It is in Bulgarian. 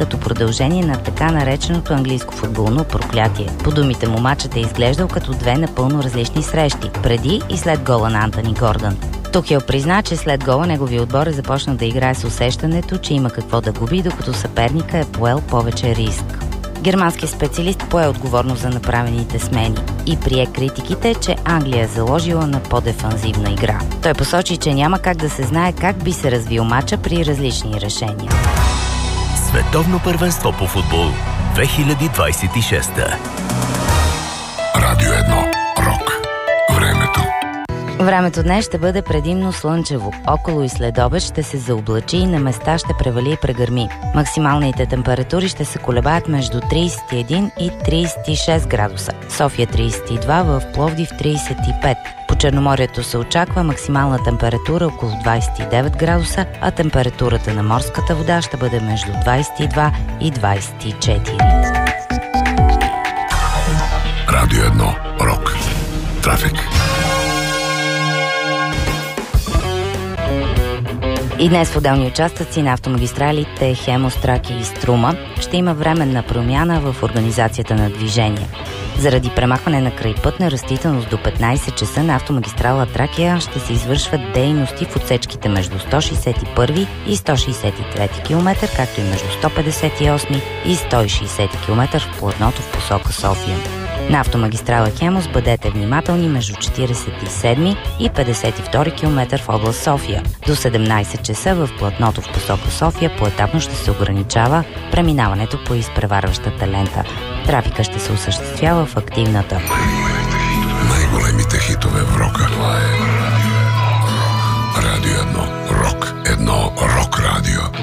като продължение на така нареченото английско футболно проклятие. По думите му, матчът е изглеждал като две напълно различни срещи, преди и след гола на Антони Гордън. Тухел призна, че след гола неговия отбор е започнал да играе с усещането, че има какво да губи, докато съперника е поел повече риск. Германският специалист пое отговорност за направените смени и прие критиките, че Англия е заложила на по-дефанзивна игра. Той посочи, че няма как да се знае как би се развил матча при различни решения. Световно първенство по футбол 2026. Радио 1. Рок. Времето. Времето днес ще бъде предимно слънчево. Около и след обед ще се заоблачи и на места ще превали и прегърми. Максималните температури ще се колебаят между 31 и 36 градуса. София 32, в Пловдив 35. По Черноморието се очаква максимална температура около 29 градуса, а температурата на морската вода ще бъде между 22 и 24. Радио 1. Рок. Трафик. И днес в отделни участъци на автомагистралите Хемус, Тракия и Струма ще има временна промяна в организацията на движение. Заради премахване на крайпътна растителност до 15 часа на автомагистрала Тракия ще се извършват дейности в отсечките между 161 и 163 км, както и между 158 и 160 км в платното в посока София. На автомагистрала Хемус бъдете внимателни между 47 и 52 км в област София. До 17 часа в платното в посока София поетапно ще се ограничава преминаването по изпреварващата лента. Трафика ще се осъществява в активната. Най-големите хитове в рока. Това е Радио 1. Рок. 1. Рок радио.